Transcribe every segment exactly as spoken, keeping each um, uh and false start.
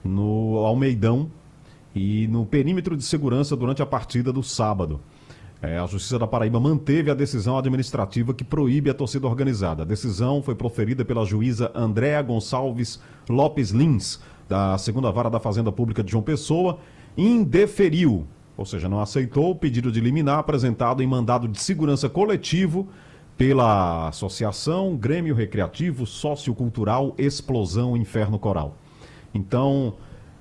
no Almeidão e no perímetro de segurança durante a partida do sábado. É, a Justiça da Paraíba manteve a decisão administrativa que proíbe a torcida organizada. A decisão foi proferida pela juíza Andréa Gonçalves Lopes Lins, da segunda Vara da Fazenda Pública de João Pessoa, e indeferiu, ou seja, não aceitou o pedido de liminar apresentado em mandado de segurança coletivo pela Associação Grêmio Recreativo Sociocultural Explosão Inferno Coral. Então,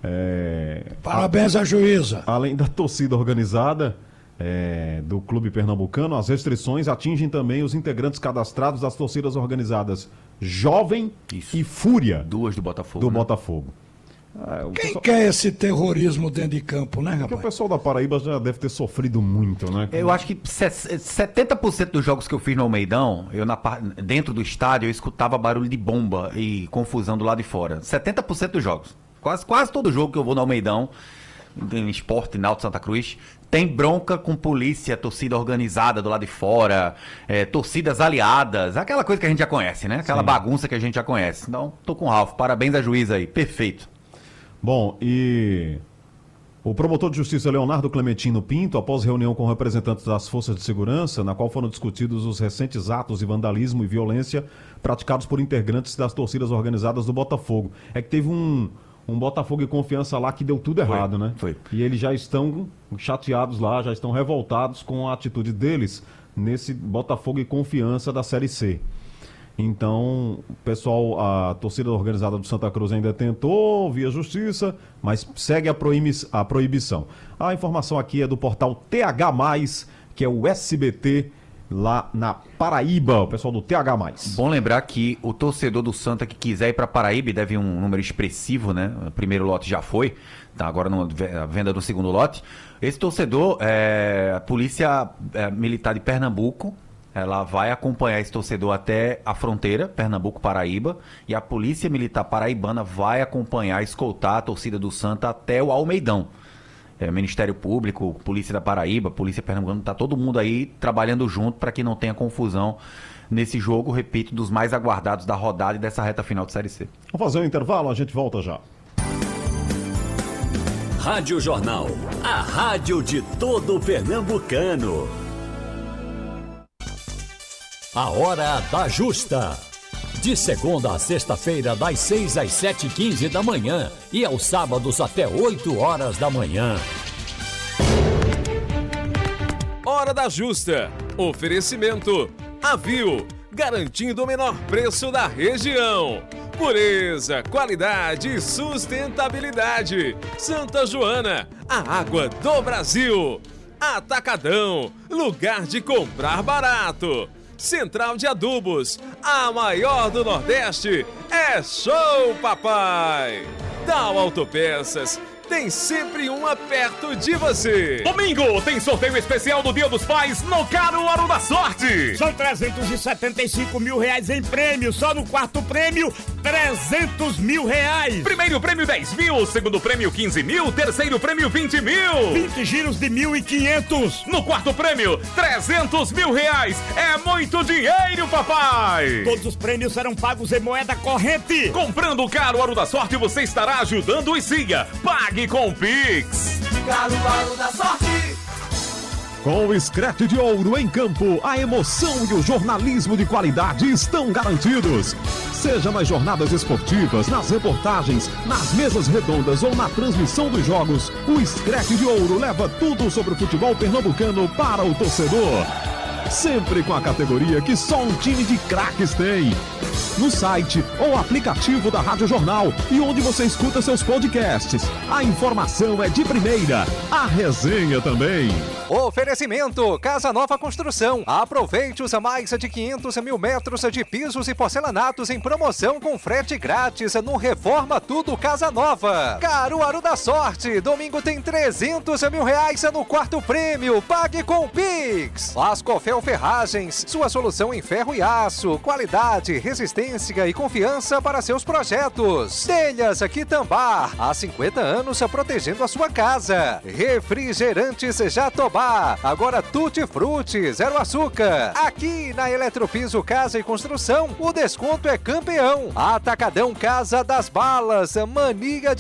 é, parabéns à juíza. Além da torcida organizada é, do Clube Pernambucano, as restrições atingem também os integrantes cadastrados das torcidas organizadas Jovem Isso. e Fúria. Duas do Botafogo. Do né? Botafogo. Ah, Quem pessoal... quer esse terrorismo dentro de campo, né, rapaz? Porque o pessoal da Paraíba já deve ter sofrido muito, né? Eu acho que setenta por cento dos jogos que eu fiz no Almeidão, eu na, dentro do estádio, eu escutava barulho de bomba e confusão do lado de fora. setenta por cento dos jogos. Quase, quase todo jogo que eu vou no Almeidão, em Esporte, Náutico, Santa Cruz, tem bronca com polícia, torcida organizada do lado de fora, é, torcidas aliadas, aquela coisa que a gente já conhece, né? Aquela Sim. bagunça que a gente já conhece. Então, tô com o Ralf. Parabéns à juíza aí. Perfeito. Bom, e o promotor de justiça Leonardo Clementino Pinto, após reunião com representantes das forças de segurança, na qual foram discutidos os recentes atos de vandalismo e violência praticados por integrantes das torcidas organizadas do Botafogo. É que teve um, um Botafogo e Confiança lá que deu tudo errado, foi, né? Foi. E eles já estão chateados lá, já estão revoltados com a atitude deles nesse Botafogo e Confiança da Série C. Então, o pessoal, a torcida organizada do Santa Cruz ainda tentou via justiça, mas segue a, proibi- a proibição. A informação aqui é do portal T H mais, que é o S B T lá na Paraíba, o pessoal do T H mais. Bom lembrar que o torcedor do Santa que quiser ir para Paraíba deve um número expressivo, né? O primeiro lote já foi, tá agora a venda do segundo lote. Esse torcedor, é, a Polícia é, Militar de Pernambuco, ela vai acompanhar esse torcedor até a fronteira, Pernambuco-Paraíba, e a Polícia Militar Paraibana vai acompanhar, escoltar a torcida do Santa até o Almeidão. É, Ministério Público, Polícia da Paraíba, Polícia Pernambucana, tá todo mundo aí trabalhando junto para que não tenha confusão nesse jogo, repito, dos mais aguardados da rodada e dessa reta final de Série C. Vamos fazer um intervalo, a gente volta já. Rádio Jornal, a rádio de todo pernambucano. A Hora da Justa. De segunda a sexta-feira, das seis às sete e quinze da manhã e aos sábados até oito horas da manhã. Hora da Justa. Oferecimento Avil, garantindo o menor preço da região. Pureza, qualidade e sustentabilidade. Santa Joana, a água do Brasil. Atacadão, lugar de comprar barato. Central de Adubos, a maior do Nordeste, é Show Papai! Tal Autopeças, tem sempre uma perto de você. Domingo tem sorteio especial do Dia dos Pais no Caruaru da Sorte. São trezentos e setenta e cinco mil reais em prêmio, só no quarto prêmio, trezentos mil reais. Primeiro prêmio dez mil, segundo prêmio quinze mil, terceiro prêmio vinte mil. vinte giros de mil e quinhentos. No quarto prêmio, trezentos mil reais. É muito dinheiro, papai. Todos os prêmios serão pagos em moeda corrente. Comprando o Caruaru da Sorte, você estará ajudando o Siga. Pague com o Pix. Caruaru da Sorte. Com o Screte de Ouro em campo, a emoção e o jornalismo de qualidade estão garantidos. Seja nas jornadas esportivas, nas reportagens, nas mesas redondas ou na transmissão dos jogos, o Screte de Ouro leva tudo sobre o futebol pernambucano para o torcedor. Sempre com a categoria que só um time de craques tem. No site ou aplicativo da Rádio Jornal e onde você escuta seus podcasts. A informação é de primeira, a resenha também. Oferecimento Casa Nova Construção. Aproveite os mais de quinhentos mil metros de pisos e porcelanatos em promoção com frete grátis no Reforma Tudo Casa Nova. Caruaru da Sorte. Domingo tem trezentos mil reais no quarto prêmio. Pague com Pix. Lascofel Ferragens. Sua solução em ferro e aço. Qualidade, resistência e confiança para seus projetos. Telhas Quitambá. Há cinquenta anos protegendo a sua casa. Refrigerantes Jatobá. Agora Tutti Frutti, zero açúcar. Aqui na Eletropiso Casa e Construção, o desconto é campeão. Atacadão Casa das Balas, mania de